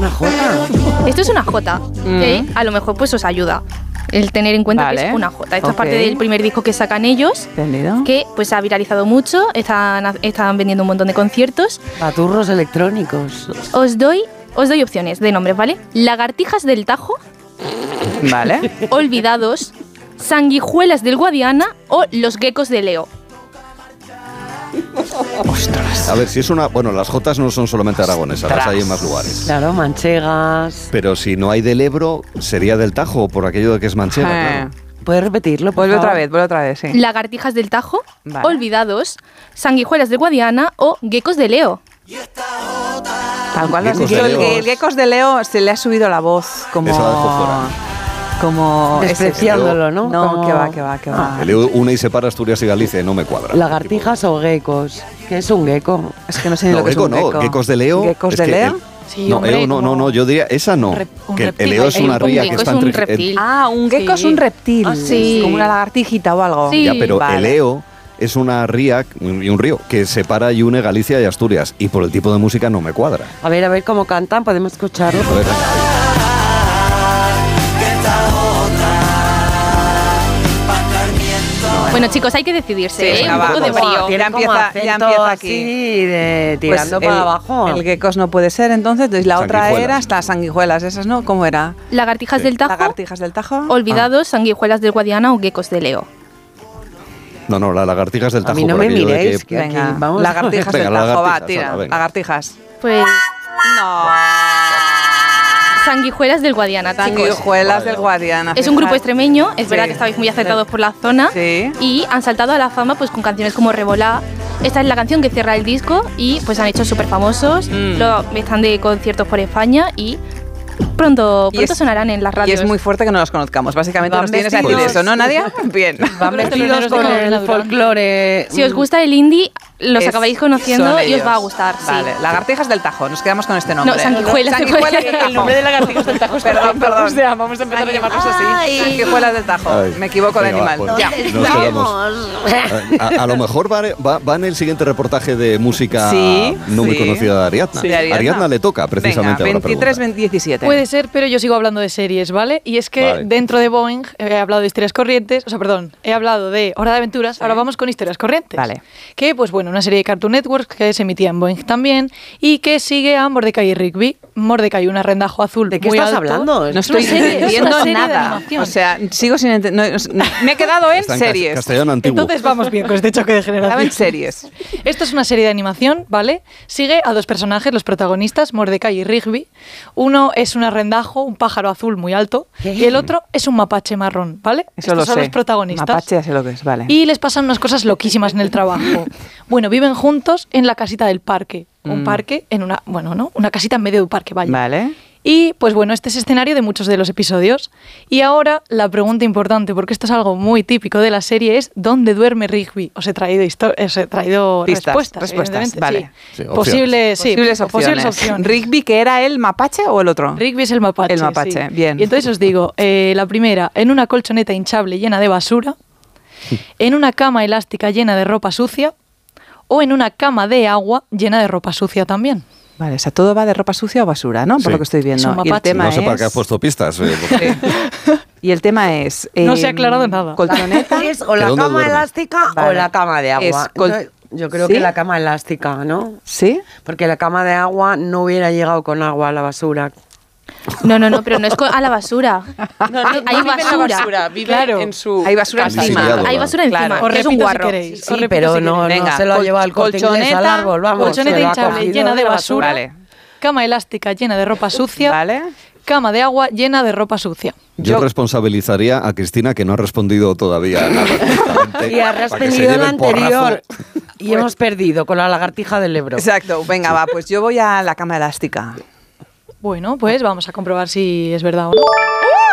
una jota. Esto es una jota, que a lo mejor pues os ayuda el tener en cuenta que es una jota. Esto es parte del primer disco que sacan ellos, ¿Entendido? que pues ha viralizado mucho, están vendiendo un montón de conciertos. Paturros electrónicos. Os doy opciones de nombres, ¿vale? Lagartijas del Tajo, Vale. Olvidados, Sanguijuelas del Guadiana o Los Geckos de Leo. Ostras. A ver, si es una... Bueno, las jotas no son solamente aragonesas, las hay en más lugares. Claro, manchegas. Pero si no hay del Ebro, sería del Tajo, por aquello de que es manchega, claro. ¿Puedes repetirlo, por Vuelve favor? otra vez, sí. Lagartijas del Tajo, Vale. Olvidados, Sanguijuelas del Guadiana o Geckos de Leo. Tal cual lo has Geckos dicho. de Leo. El Geckos de Leo se le ha subido la voz como... Esa la dejo fuera. Como... Despreciándolo, ¿no? No, Como- que va. El EU une y separa Asturias y Galicia, no me cuadra. Lagartijas o geckos. ¿Qué es un gecko? Es que no sé ni No, lo que es gecko un no, gecko. geckos de Leo. ¿Geckos es de que Leo? Sí, no, hombre, no, yo diría, esa no. un Que el reptil. Leo es una Un ría que gecko está es un entre... reptil. Ah, un gecko es Sí. un reptil. Sí. Como una lagartijita o algo. Sí. Ya, pero Vale. el Leo es una ría y un río que separa y une Galicia y Asturias. Y por el tipo de música no me cuadra. A ver cómo cantan, podemos escucharlo. A ver, Bueno, chicos, hay que decidirse, Sí, ¿eh? venga, Un va, poco de vamos. brío. Ya Tiene como empieza acento aquí. así, de tirando Pues para abajo. El geckos no puede ser, entonces la otra Sanguijuelas. era hasta sanguijuelas, esas, ¿no? ¿Cómo era? Lagartijas del Tajo, Lagartijas del Tajo. Olvidados, Sanguijuelas del Guadiana o Geckos de Leo. no, las lagartijas del A Tajo. mí no por me aquello de miréis, que- que aquí Venga, vamos. lagartijas Venga, del Tajo, va, lagartijas, tira. anda, venga. Lagartijas. Pues No. Sanguijuelas del Guadiana, chicos. Sanguijuelas del Guadiana. Es un grupo fíjate. extremeño, es Sí. verdad que estabais muy acertados por la zona Sí. y han saltado a la fama pues con canciones como Revolá. Esta es la canción que cierra el disco y pues han hecho súper famosos, están de conciertos por España y pronto Y es- sonarán en las Y radios. es muy fuerte que no los conozcamos. Básicamente Van nos tienes a decir vestidos- eso, ¿no, Nadia? Bien. Van vestidos con el folclore. Si os gusta el indie, los Es- acabáis conociendo son y os va a ellos. gustar. Sí. Vale, lagartijas del Tajo, nos quedamos con este nombre. No, sanguijuelas del Sanguijuelas Tajo. del Tajo. El nombre de lagartijas del Tajo es Perdón, perfecto. perdón. O sea, vamos a empezar a llamarlos así. Sanguijuelas del Tajo. Ay, Me equivoco de venga, va, animal. pues, Ya. nos quedamos. A lo mejor va en el siguiente reportaje de música Sí, no muy sí. conocida de Ariadna. Sí, de Ariadna. Ariadna le toca precisamente Venga, ahora 23, preguntar. 17. Puede ser, pero yo sigo hablando de series, ¿vale? Y es que Vale. dentro de Boeing he hablado de historias corrientes, he hablado de Hora de Aventuras, ahora vamos con historias corrientes. Vale. Que, pues bueno, una serie de Cartoon Network que se emitía en Boeing también y que sigue a Mordecai y Rigby. Mordecai, un arrendajo azul ¿De qué muy estás alto. hablando? No Es una estoy serie, es una entendiendo serie de nada. animación. O sea, sigo sin entender. Me he quedado en Está en series. castellano antiguo. Entonces vamos bien con este choque de Estaba generación. en series. Esto es una serie de animación, ¿vale? Sigue a dos personajes, los protagonistas, Mordecai y Rigby. Uno es un arrendajo, un pájaro azul muy alto, y el otro es un mapache marrón, ¿vale? Eso Estos lo son sé. los protagonistas. Mapache, ya sé lo que es, vale. Y les pasan unas cosas loquísimas en el trabajo. Bueno, viven juntos en la casita del parque. Un parque en una, una casita en medio de un parque, vaya. Vale. Y pues bueno, este es escenario de muchos de los episodios. Y ahora la pregunta importante, porque esto es algo muy típico de la serie, es ¿dónde duerme Rigby? Os he traído, Pistas, respuestas, respuestas, evidentemente, vale. sí. Sí, opciones. Posibles opciones. ¿Rigby, que era el mapache o el otro? Rigby es el mapache. El mapache, sí. bien. Y entonces os digo, la primera, en una colchoneta hinchable llena de basura, en una cama elástica llena de ropa sucia, o en una cama de agua llena de ropa sucia también. Vale, o sea, todo va de ropa sucia o basura, ¿no? Por Sí. lo que estoy viendo. Es un Y el mapache. tema No sé para es... qué has puesto pistas. Porque- Y el tema es... No se ha aclarado nada. Colchoneta. ¿Es o la ¿Pero dónde cama duerme? elástica o Vale. la cama de agua? Es Entonces, yo creo ¿Sí? que la cama elástica, ¿no? ¿Sí? Porque la cama de agua no hubiera llegado con agua a la basura. No, pero no es a la basura. Hay basura. vive Claro. en su Hay basura casa. encima. Visillado, Hay va. basura encima. Claro. Os que es un repito si guarro. queréis. Sí, Os repito pero si no, queréis. Venga, no se lo ha llevado el Corte Inglés al árbol, vamos. colchoneta se lo ha hinchable cogido llena de la basura, Vale. cama elástica llena de ropa sucia, Vale. cama de agua llena de ropa sucia. Yo responsabilizaría a Cristina, que no ha respondido todavía nada. correctamente, Y has para que se respondido lleve la el porrazo. anterior. Y hemos perdido con la lagartija del Ebro. Exacto. Venga, va, pues yo voy a la cama elástica. Bueno, pues vamos a comprobar si es verdad o no.